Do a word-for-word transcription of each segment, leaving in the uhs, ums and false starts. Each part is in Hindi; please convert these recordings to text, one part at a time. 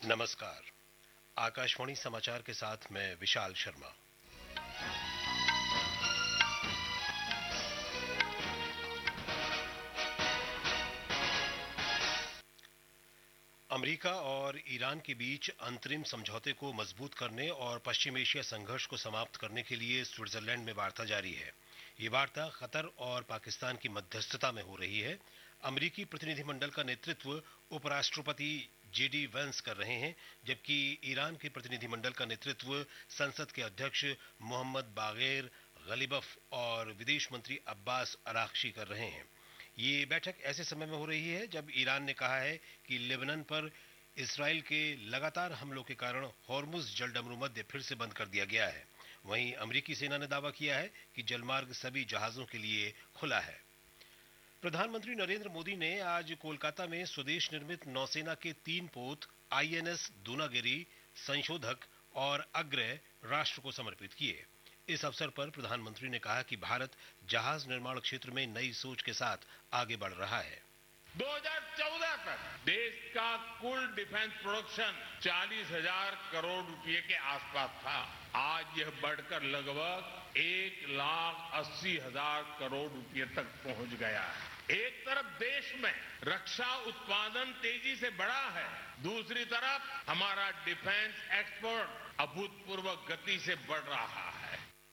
नमस्कार। आकाशवाणी समाचार के साथ मैं विशाल शर्मा। अमेरिका और ईरान के बीच अंतरिम समझौते को मजबूत करने और पश्चिम एशिया संघर्ष को समाप्त करने के लिए स्विट्जरलैंड में वार्ता जारी है। ये वार्ता कतर और पाकिस्तान की मध्यस्थता में हो रही है। अमेरिकी प्रतिनिधिमंडल का नेतृत्व उपराष्ट्रपति जेडी वेंस कर रहे हैं, जबकि ईरान के प्रतिनिधिमंडल का नेतृत्व संसद के अध्यक्ष मोहम्मद बागेर गलिबफ और विदेश मंत्री अब्बास अरागची कर रहे हैं। ये बैठक ऐसे समय में हो रही है जब ईरान ने कहा है कि लेबनान पर इसराइल के लगातार हमलों के कारण हॉर्मुज जलडमरू मध्य फिर से बंद कर दिया गया है। वहीं अमेरिकी सेना ने दावा किया है कि जलमार्ग सभी जहाजों के लिए खुला है। प्रधानमंत्री नरेंद्र मोदी ने आज कोलकाता में स्वदेश निर्मित नौसेना के तीन पोत आईएनएस दूनागिरी संशोधक और अग्रय राष्ट्र को समर्पित किए। इस अवसर पर प्रधानमंत्री ने कहा कि भारत जहाज निर्माण क्षेत्र में नई सोच के साथ आगे बढ़ रहा है। दो हज़ार चौदह तक देश का कुल डिफेंस प्रोडक्शन चालीस हजार करोड़ रुपए के आसपास था। आज यह बढ़कर लगभग एक लाख अस्सी हजार करोड़ रुपए तक पहुंच गया है। एक तरफ देश में रक्षा उत्पादन तेजी से बढ़ा है, दूसरी तरफ हमारा डिफेंस एक्सपोर्ट अभूतपूर्व गति से बढ़ रहा है।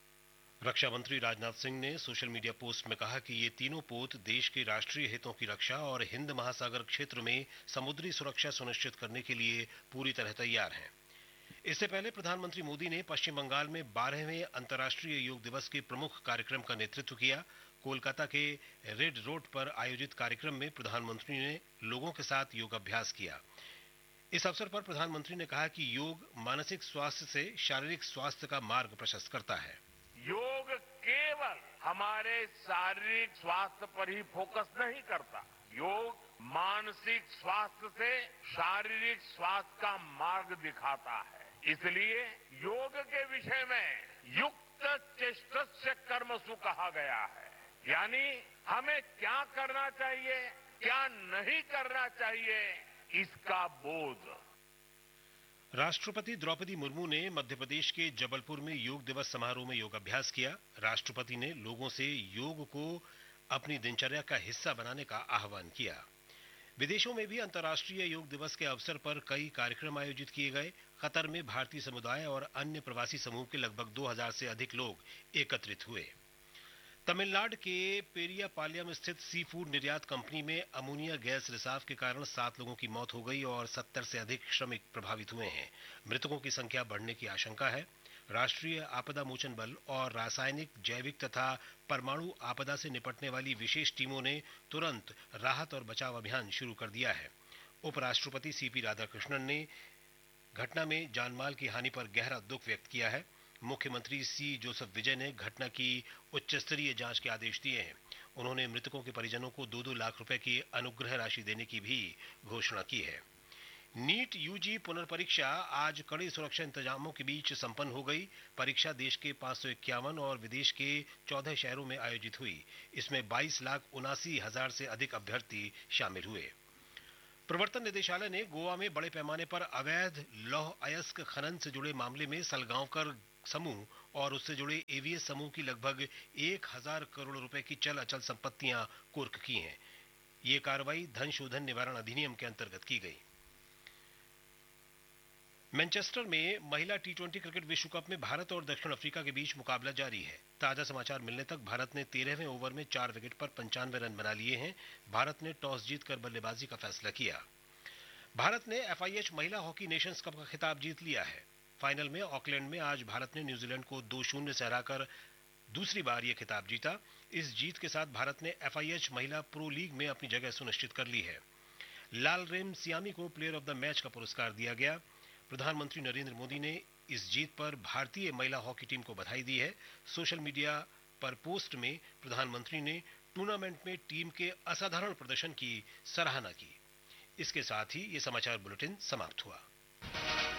रक्षा मंत्री राजनाथ सिंह ने सोशल मीडिया पोस्ट में कहा कि ये तीनों पोत देश के राष्ट्रीय हितों की रक्षा और हिंद महासागर क्षेत्र में समुद्री सुरक्षा सुनिश्चित करने के लिए पूरी तरह तैयार हैं। इससे पहले प्रधानमंत्री मोदी ने पश्चिम बंगाल में बारहवें अंतर्राष्ट्रीय योग दिवस के प्रमुख कार्यक्रम का नेतृत्व किया। कोलकाता के रेड रोड पर आयोजित कार्यक्रम में प्रधानमंत्री ने लोगों के साथ योगाभ्यास किया। इस अवसर पर प्रधानमंत्री ने कहा कि योग मानसिक स्वास्थ्य से शारीरिक स्वास्थ्य का मार्ग प्रशस्त करता है। योग केवल हमारे शारीरिक स्वास्थ्य पर ही फोकस नहीं करता, योग मानसिक स्वास्थ्य से शारीरिक स्वास्थ्य का मार्ग दिखाता है। इसलिए योग के विषय में युक्त चेष्टस्य कर्मसु कहा गया है, यानी हमें क्या करना चाहिए, क्या नहीं करना चाहिए, इसका बोध। राष्ट्रपति द्रौपदी मुर्मू ने मध्य प्रदेश के जबलपुर में योग दिवस समारोह में योगाभ्यास किया। राष्ट्रपति ने लोगों से योग को अपनी दिनचर्या का हिस्सा बनाने का आह्वान किया। विदेशों में भी अंतर्राष्ट्रीय योग दिवस के अवसर पर कई कार्यक्रम आयोजित किए गए। कतर में भारतीय समुदाय और अन्य प्रवासी समूह के लगभग दो हज़ार से अधिक लोग एकत्रित हुए। तमिलनाडु के पेरियापालयम स्थित सी फूड निर्यात कंपनी में अमोनिया गैस रिसाव के कारण सात लोगों की मौत हो गई और सत्तर से अधिक श्रमिक प्रभावित हुए हैं। मृतकों की संख्या बढ़ने की आशंका है। राष्ट्रीय आपदा मोचन बल और रासायनिक, जैविक तथा परमाणु आपदा से निपटने वाली विशेष टीमों ने तुरंत राहत और बचाव अभियान शुरू कर दिया है। उपराष्ट्रपति सीपी राधाकृष्णन ने घटना में जानमाल की हानि पर गहरा दुख व्यक्त किया है। मुख्यमंत्री सी जोसेफ विजय ने घटना की उच्च स्तरीय जांच के आदेश दिए हैं। उन्होंने मृतकों के परिजनों को दो दो लाख रुपए की अनुग्रह राशि देने की भी घोषणा की है। नीट यूजी पुनर्परीक्षा आज कड़े सुरक्षा इंतजामों के बीच संपन्न हो गई। परीक्षा देश के पांच सौ इक्यावन और विदेश के चौदह शहरों में आयोजित हुई। इसमें बाईस लाख उनासी हजार से अधिक अभ्यर्थी शामिल हुए। प्रवर्तन निदेशालय ने गोवा में बड़े पैमाने पर अवैध लौह अयस्क खनन से जुड़े मामले में सलगांवकर समूह और उससे जुड़े एवीएस समूह की लगभग एक हजार करोड़ रुपए की चल अचल संपत्तियां कुर्क की हैं। ये कार्रवाई धन शोधन निवारण अधिनियम के अंतर्गत की गई। मैनचेस्टर में महिला टी ट्वेंटी क्रिकेट विश्व कप में भारत और दक्षिण अफ्रीका के बीच मुकाबला जारी है। ताजा समाचार मिलने तक भारत ने तेरहवें ओवर में चार विकेट पर पंचानवे रन बना लिए हैं। भारत ने टॉस जीतकर बल्लेबाजी का फैसला किया। भारत ने एफआईएच महिला हॉकी नेशंस कप का खिताब जीत लिया है। फाइनल में ऑकलैंड में आज भारत ने न्यूजीलैंड को दो शून्य से हराकर दूसरी बार यह खिताब जीता। इस जीत के साथ भारत ने एफआईएच महिला प्रो लीग में अपनी जगह सुनिश्चित कर ली है। लाल रेम सियामी को प्लेयर ऑफ द मैच का पुरस्कार दिया गया। प्रधानमंत्री नरेंद्र मोदी ने इस जीत पर भारतीय महिला हॉकी टीम को बधाई दी है। सोशल मीडिया पर पोस्ट में प्रधानमंत्री ने टूर्नामेंट में टीम के असाधारण प्रदर्शन की सराहना की। इसके साथ ही ये समाचार बुलेटिन समाप्त हुआ।